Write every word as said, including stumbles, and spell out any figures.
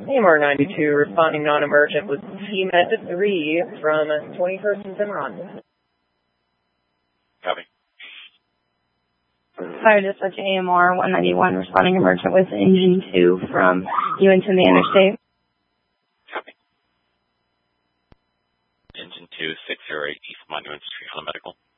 A M R ninety-two, responding non-emergent with T M E D three from twenty-first and Cimarron. Copy. Fire dispatch A M R one ninety-one, responding emergent with engine two from U N ten the interstate. Copy. Engine two, six zero eight East Monument Street on a medical.